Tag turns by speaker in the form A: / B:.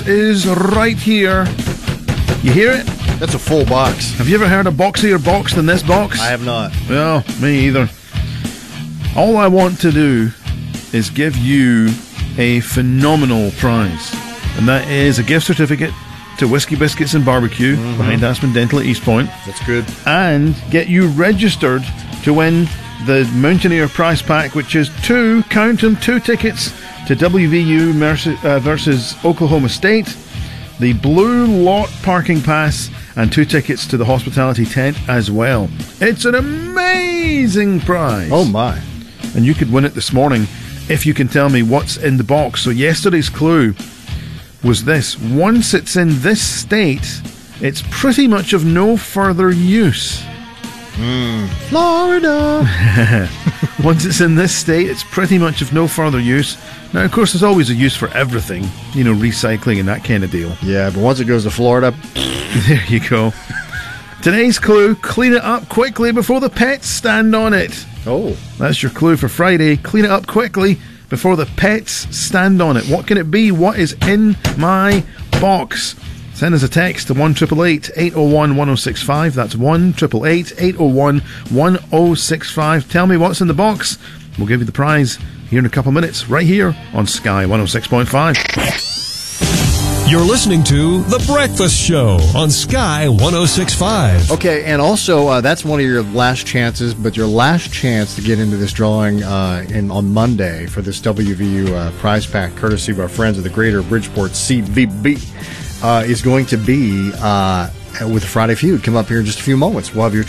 A: box is right here. You hear it?
B: That's a full box.
A: Have you ever heard a boxier box than this box?
B: I have not.
A: Well, me either. All I want to do is give you a phenomenal prize, and that is a gift certificate to Whiskey Biscuits and Barbecue behind Aspen Dental at East Point.
B: That's good.
A: And get you registered to win the Mountaineer prize pack, which is two tickets to WVU versus Oklahoma State, the Blue Lot parking pass, and 2 tickets to the hospitality tent as well. It's an amazing prize.
B: Oh my.
A: And you could win it this morning if you can tell me what's in the box. So yesterday's clue was this: once it's in this state, it's pretty much of no further use.
B: Florida.
A: Once it's in this state, it's pretty much of no further use. Now, of course, there's always a use for everything, you know, recycling and that kind of deal.
B: Yeah, but once it goes to Florida,
A: there you go. Today's clue: clean it up quickly before the pets stand on it.
B: Oh.
A: That's your clue for Friday. Clean it up quickly before the pets stand on it. What can it be? What is in my box? Send us a text to 1-888-801-1065. That's 1-888-801-1065. Tell me what's in the box. We'll give you the prize here in a couple minutes, right here on Sky 106.5.
C: You're listening to The Breakfast Show on Sky 106.5.
B: Okay, and also that's one of your last chances, but your last chance to get into this drawing on Monday for this WVU prize pack, courtesy of our friends at the Greater Bridgeport CVB, is going to be with Friday Feud. Come up here in just a few moments. We'll have your